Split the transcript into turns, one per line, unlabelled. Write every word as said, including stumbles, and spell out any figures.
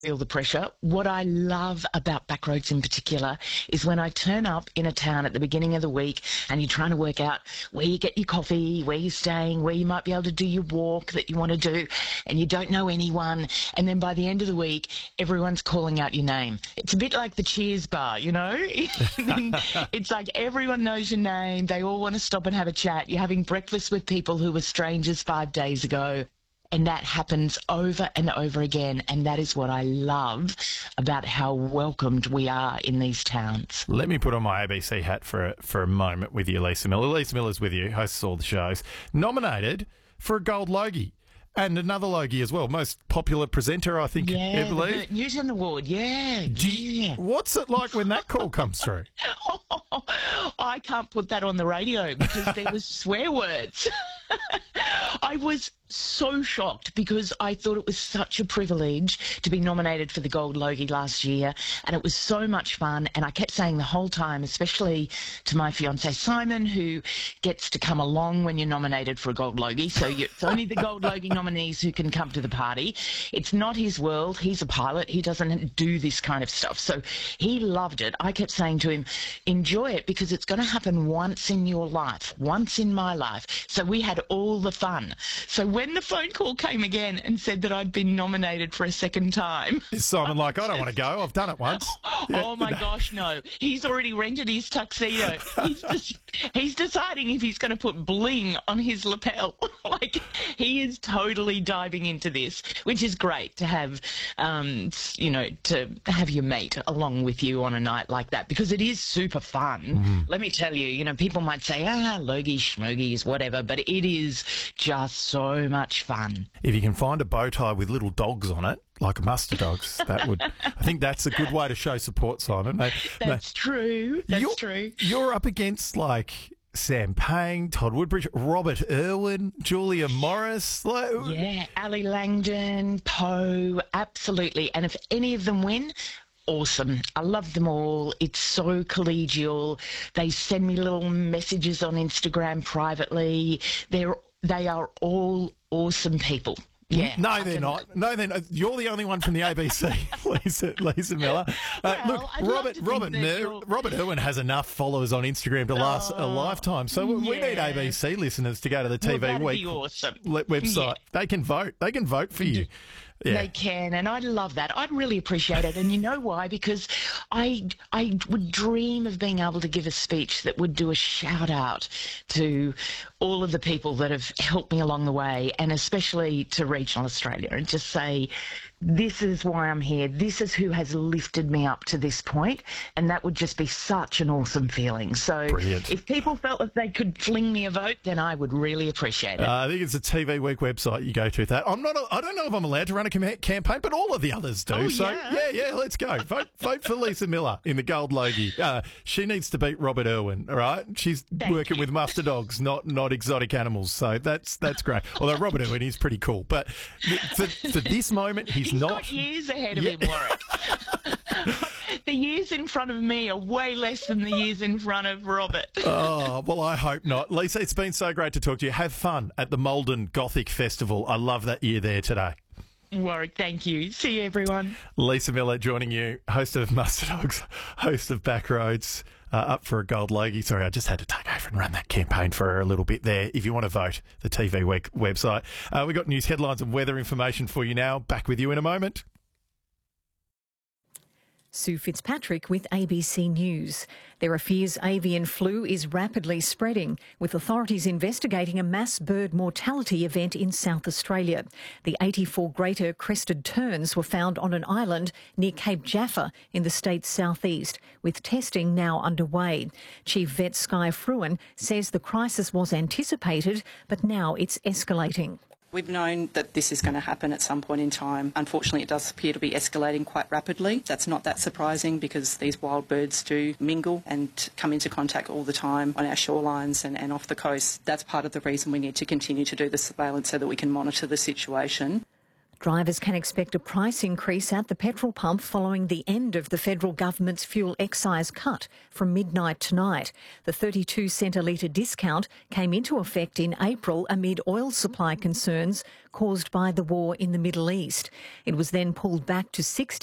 feel the pressure. What I love about Backroads in particular is when I turn up in a town at the beginning of the week and you're trying to work out where you get your coffee, where you're staying, where you might be able to do your walk that you want to do, and you don't know anyone. And then by the end of the week, everyone's calling out your name. It's a bit like the Cheers bar, you know? It's like everyone knows your name. They all want to stop and have a chat. You're having breakfast with people who were strangers five days ago. And that happens over and over again. And that is what I love about how welcomed we are in these towns.
Let me put on my A B C hat for a, for a moment with you, Lisa Miller. Lisa Miller's with you, hosts all the shows. Nominated for a Gold Logie. And another Logie as well. Most popular presenter, I think,
yeah,
ever.
The Bert Newton Award, yeah. yeah.
What's it like when that call comes through?
I can't put that on the radio because there was swear words. I was so shocked because I thought it was such a privilege to be nominated for the Gold Logie last year, and it was so much fun. And I kept saying the whole time, especially to my fiancé Simon, who gets to come along when you're nominated for a Gold Logie. So you, it's only the Gold Logie nominees who can come to the party. It's not his world. He's a pilot. He doesn't do this kind of stuff. So he loved it. I kept saying to him, enjoy it because it's going to happen once in your life, once in my life. So we had all the fun. So when the phone call came again and said that I'd been nominated for a second time.
Is Simon like, I don't want to go, I've done it once?
Yeah. Oh my gosh, no. He's already rented his tuxedo. He's just, he's deciding if he's going to put bling on his lapel. Like, he is totally diving into this, which is great to have, um, you know, to have your mate along with you on a night like that, because it is super fun. Mm. Let me tell you, you know, people might say, ah, Logie, schmogies, whatever, but it is just so much fun.
If you can find a bow tie with little dogs on it, like muster dogs, that would, I think that's a good way to show support, Simon. Mate,
that's
mate,
true. That's
you're,
true.
You're up against, like, Sam Payne, Todd Woodbridge, Robert Irwin, Julia Morris. Like,
yeah, Ali Langdon, Poe, absolutely. And if any of them win, awesome. I love them all. It's so collegial. They send me little messages on Instagram privately. They're They are all awesome people. Yeah.
No, they're not. No, they're not. You're the only one from the A B C, Lisa, Lisa Miller. Uh,
well,
look,
I'd
Robert Robert
Mer-
Robert Irwin has enough followers on Instagram to last oh, a lifetime. So yeah. we need A B C listeners to go to the T V
well, that'd
Week
be awesome.
website. Yeah. They can vote. They can vote for you. Yeah.
They can, and I love that. I'd really appreciate it. And you know why? Because I I would dream of being able to give a speech that would do a shout out to all of the people that have helped me along the way, and especially to regional Australia, and just say, this is why I'm here. This is who has lifted me up to this point. And that would just be such an awesome feeling. So
Brilliant.
If people felt that they could fling me a vote, then I would really appreciate it.
Uh, I think it's the T V Week website you go to. That I'm not. A, I don't know if I'm allowed to run a cam- campaign, but all of the others do.
Oh,
so
yeah.
yeah, yeah, let's go. Vote, vote for Lisa Miller in the Gold Logie. Uh, she needs to beat Robert Irwin. All right, she's
Thank
working
you.
with muster dogs, not not exotic animals. So that's that's great. Although Robert Irwin is pretty cool, but for, for this moment, he's,
he's
not.
Got years ahead of
yeah.
him, Warwick. The years in front of me are way less than the years in front of Robert.
Oh, well, I hope not. Lisa, it's been so great to talk to you. Have fun at the Malden Gothic Festival. I love that you're there today.
Warwick, thank you. See you, everyone.
Lisa Miller joining you, host of Muster Dogs, host of Backroads, uh, up for a Gold Logie. Sorry, I just had to take over and run that campaign for her a little bit there. If you want to vote, the T V Week website. Uh, we've got news headlines and weather information for you now. Back with you in a moment.
Sue Fitzpatrick with A B C News. There are fears avian flu is rapidly spreading, with authorities investigating a mass bird mortality event in South Australia. The eighty-four greater crested terns were found on an island near Cape Jaffa in the state's southeast, with testing now underway. Chief Vet Sky Fruin says the crisis was anticipated, but now it's escalating.
We've known that this is going to happen at some point in time. Unfortunately, it does appear to be escalating quite rapidly. That's not that surprising because these wild birds do mingle and come into contact all the time on our shorelines and, and off the coast. That's part of the reason we need to continue to do the surveillance so that we can monitor the situation.
Drivers can expect a price increase at the petrol pump following the end of the federal government's fuel excise cut from midnight tonight. The thirty-two cent a litre discount came into effect in April amid oil supply concerns caused by the war in the Middle East. It was then pulled back to sixty